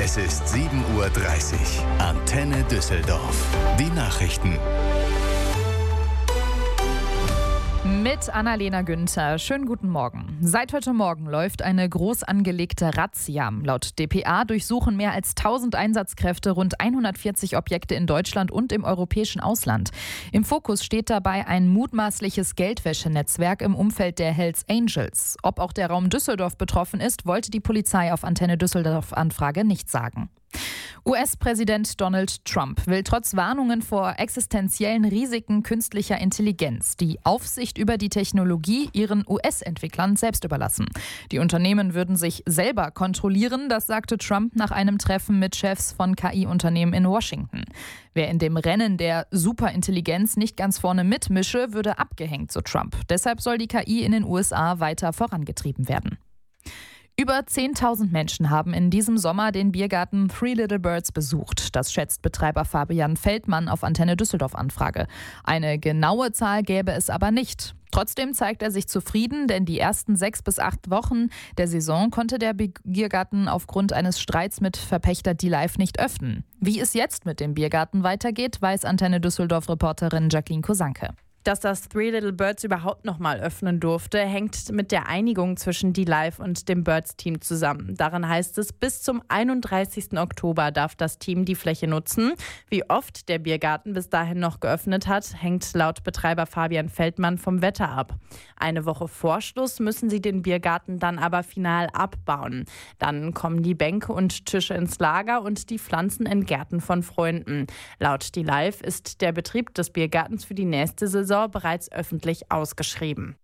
Es ist 7:30 Uhr. Antenne Düsseldorf. Die Nachrichten. Mit Annalena Günther. Schönen guten Morgen. Seit heute Morgen läuft eine groß angelegte Razzia. Laut dpa durchsuchen mehr als 1000 Einsatzkräfte rund 140 Objekte in Deutschland und im europäischen Ausland. Im Fokus steht dabei ein mutmaßliches Geldwäschenetzwerk im Umfeld der Hells Angels. Ob auch der Raum Düsseldorf betroffen ist, wollte die Polizei auf Antenne Düsseldorf Anfrage nicht sagen. US-Präsident Donald Trump will trotz Warnungen vor existenziellen Risiken künstlicher Intelligenz die Aufsicht über die Technologie ihren US-Entwicklern selbst überlassen. Die Unternehmen würden sich selber kontrollieren, das sagte Trump nach einem Treffen mit Chefs von KI-Unternehmen in Washington. Wer in dem Rennen der Superintelligenz nicht ganz vorne mitmische, würde abgehängt, so Trump. Deshalb soll die KI in den USA weiter vorangetrieben werden. Über 10.000 Menschen haben in diesem Sommer den Biergarten Three Little Birds besucht. Das schätzt Betreiber Fabian Feldmann auf Antenne Düsseldorf Anfrage. Eine genaue Zahl gäbe es aber nicht. Trotzdem zeigt er sich zufrieden, denn die ersten 6 bis 8 Wochen der Saison konnte der Biergarten aufgrund eines Streits mit Verpächter D-Live nicht öffnen. Wie es jetzt mit dem Biergarten weitergeht, weiß Antenne Düsseldorf-Reporterin Jacqueline Kosanke. Dass das Three Little Birds überhaupt nochmal öffnen durfte, hängt mit der Einigung zwischen D-Live und dem Birds-Team zusammen. Darin heißt es, bis zum 31. Oktober darf das Team die Fläche nutzen. Wie oft der Biergarten bis dahin noch geöffnet hat, hängt laut Betreiber Fabian Feldmann vom Wetter ab. Eine Woche vor Schluss müssen sie den Biergarten dann aber final abbauen. Dann kommen die Bänke und Tische ins Lager und die Pflanzen in Gärten von Freunden. Laut D-Live ist der Betrieb des Biergartens für die nächste Saison bereits öffentlich ausgeschrieben.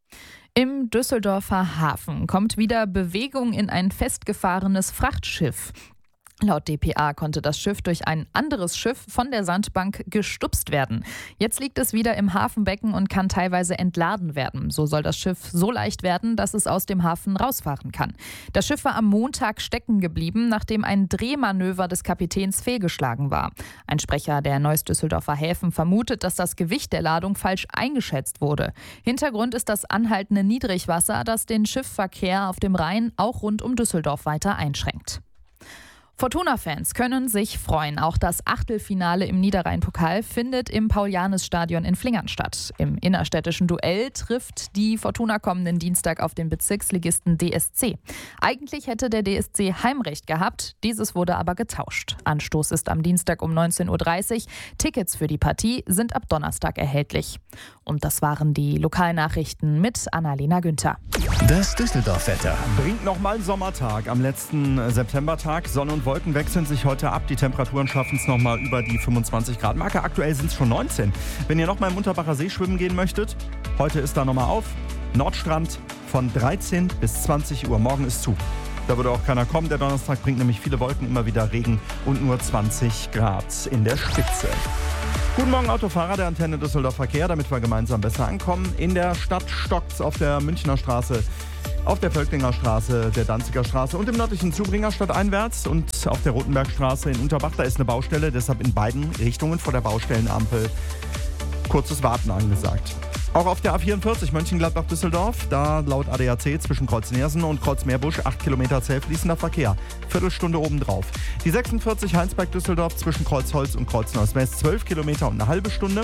Im Düsseldorfer Hafen kommt wieder Bewegung in ein festgefahrenes Frachtschiff. Laut dpa konnte das Schiff durch ein anderes Schiff von der Sandbank gestupst werden. Jetzt liegt es wieder im Hafenbecken und kann teilweise entladen werden. So soll das Schiff so leicht werden, dass es aus dem Hafen rausfahren kann. Das Schiff war am Montag stecken geblieben, nachdem ein Drehmanöver des Kapitäns fehlgeschlagen war. Ein Sprecher der Neuss Düsseldorfer Häfen vermutet, dass das Gewicht der Ladung falsch eingeschätzt wurde. Hintergrund ist das anhaltende Niedrigwasser, das den Schiffsverkehr auf dem Rhein auch rund um Düsseldorf weiter einschränkt. Fortuna-Fans können sich freuen. Auch das Achtelfinale im Niederrhein-Pokal findet im Paul-Jannes-Stadion in Flingern statt. Im innerstädtischen Duell trifft die Fortuna kommenden Dienstag auf den Bezirksligisten DSC. Eigentlich hätte der DSC Heimrecht gehabt, dieses wurde aber getauscht. Anstoß ist am Dienstag um 19:30 Uhr. Tickets für die Partie sind ab Donnerstag erhältlich. Und das waren die Lokalnachrichten mit Annalena Günther. Das Düsseldorf-Wetter. Bringt nochmal Sommertag am letzten Septembertag. Sonne und Wolken wechseln sich heute ab. Die Temperaturen schaffen es nochmal über die 25 Grad Marke. Aktuell sind es schon 19. Wenn ihr nochmal im Unterbacher See schwimmen gehen möchtet, heute ist da nochmal auf. Nordstrand von 13 bis 20 Uhr. Morgen ist zu. Da würde auch keiner kommen. Der Donnerstag bringt nämlich viele Wolken, immer wieder Regen und nur 20 Grad in der Spitze. Guten Morgen, Autofahrer der Antenne Düsseldorf Verkehr, damit wir gemeinsam besser ankommen. In der Stadt stockt's auf der Münchner Straße, auf der Völklinger Straße, der Danziger Straße und im nördlichen Zubringer stadteinwärts und auf der Rotenbergstraße in Unterbach. Da ist eine Baustelle, deshalb in beiden Richtungen vor der Baustellenampel kurzes Warten angesagt. Auch auf der A44 Mönchengladbach-Düsseldorf, da laut ADAC zwischen Kreuz Nersen und Kreuz Meerbusch 8 Kilometer zäh fließender Verkehr. Viertelstunde obendrauf. Die 46 Heinsberg-Düsseldorf zwischen Kreuzholz und Kreuz Neuss-West 12 Kilometer und eine halbe Stunde.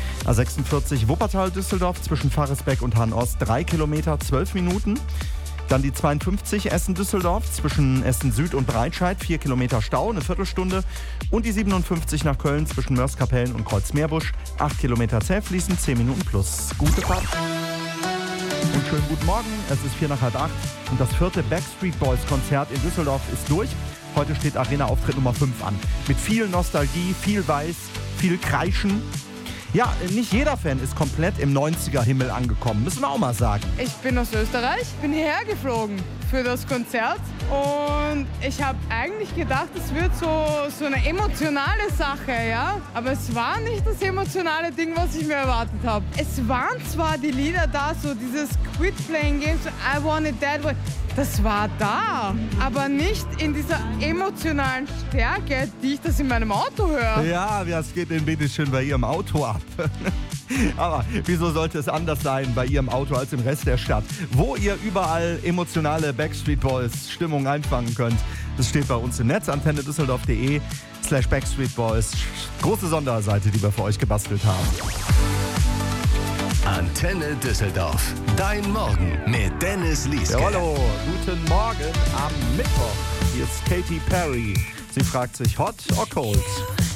A46 Wuppertal-Düsseldorf zwischen Pfarresbeck und Hahn-Ost 3 Kilometer 12 Minuten. Dann die 52 Essen-Düsseldorf zwischen Essen-Süd und Breitscheid, 4 Kilometer Stau, eine Viertelstunde. Und die 57 nach Köln zwischen Mörskapellen und Kreuz-Meerbusch, 8 Kilometer zäh fließend, 10 Minuten plus. Gute Fahrt. Und schönen guten Morgen, es ist 7:45 und das 4. Backstreet Boys Konzert in Düsseldorf ist durch. Heute steht Arena-Auftritt Nummer 5 an. Mit viel Nostalgie, viel Weiß, viel Kreischen. Ja, nicht jeder Fan ist komplett im 90er-Himmel angekommen, müssen wir auch mal sagen. Ich bin aus Österreich, bin hierher geflogen für das Konzert und ich habe eigentlich gedacht, es wird so eine emotionale Sache, ja. Aber es war nicht das emotionale Ding, was ich mir erwartet habe. Es waren zwar die Lieder da, so dieses Quit Playing Games, I Want It That Way, das war da, aber nicht in dieser emotionalen Stärke, die ich das in meinem Auto höre. Ja, was geht denn bitte schön bei Ihrem Auto ab? Aber wieso sollte es anders sein bei Ihrem Auto als im Rest der Stadt? Wo ihr überall emotionale Backstreet Boys Stimmung einfangen könnt, das steht bei uns im Netz, antennedüsseldorf.de/Backstreet Boys. Große Sonderseite, die wir für euch gebastelt haben. Antenne Düsseldorf. Dein Morgen mit Dennis Lieske. Ja, hallo, guten Morgen am Mittwoch. Hier ist Katy Perry. Sie fragt sich, hot or cold?